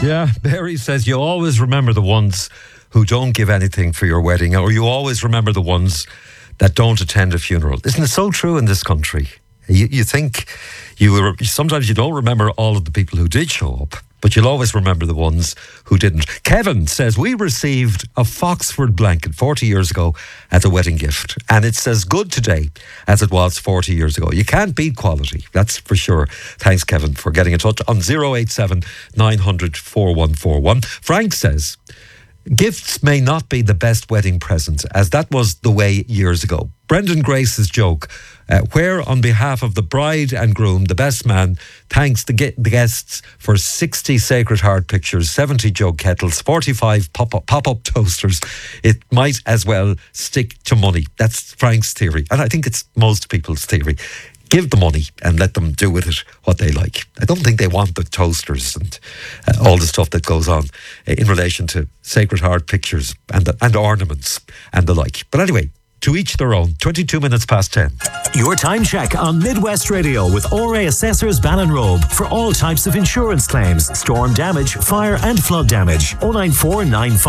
Yeah, Barry says you always remember the ones who don't give anything for your wedding, or you always remember the ones that don't attend a funeral. Isn't it so true in this country? You think sometimes you don't remember all of the people who did show up, but you'll always remember the ones who didn't. Kevin says, we received a Foxford blanket 40 years ago as a wedding gift, and it's as good today as it was 40 years ago. You can't beat quality, that's for sure. Thanks, Kevin, for getting in touch on 087 900 4141. Frank says, gifts may not be the best wedding present, as that was the way years ago. Brendan Grace's joke, where on behalf of the bride and groom, the best man thanks the guests for 60 Sacred Heart pictures, 70 jug kettles, 45 pop-up toasters. It might as well stick to money. That's Frank's theory, and I think it's most people's theory. Give the money and let them do with it what they like. I don't think they want the toasters and all the stuff that goes on in relation to Sacred Heart pictures and ornaments and the like. But anyway, to each their own. 22 minutes past 10. Your time check on Midwest Radio with ORA Assessors Ballinrobe for all types of insurance claims, storm damage, fire and flood damage. 094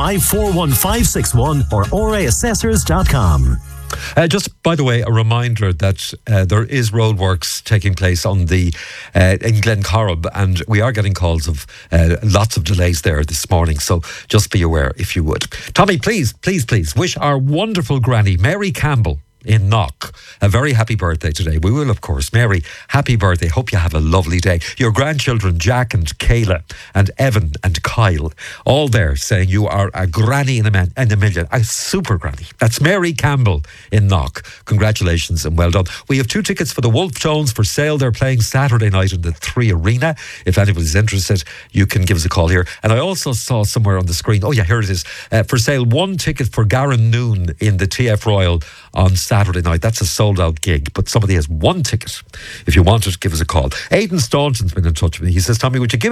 9541561 or oraassessors.com. Just, by the way, a reminder that there is roadworks taking place in Glencorrib, and we are getting calls of lots of delays there this morning, so just be aware if you would. Tommy, please wish our wonderful granny, Mary Campbell, in Knock, a very happy birthday today. We will, of course. Mary, happy birthday. Hope you have a lovely day. Your grandchildren, Jack and Kayla and Evan and Kyle, all there saying you are a granny in a million. A super granny. That's Mary Campbell in Knock. Congratulations and well done. We have 2 tickets for the Wolf Tones for sale. They're playing Saturday night in the 3 Arena. If anybody's interested, you can give us a call here. And I also saw somewhere on the screen, oh yeah, here it is, for sale 1 ticket for Garen Noon in the TF Royal on Saturday night. That's a sold out gig, but somebody has 1 ticket. If you want it, give us a call. Aidan Staunton's been in touch with me. He says, Tommy, would you give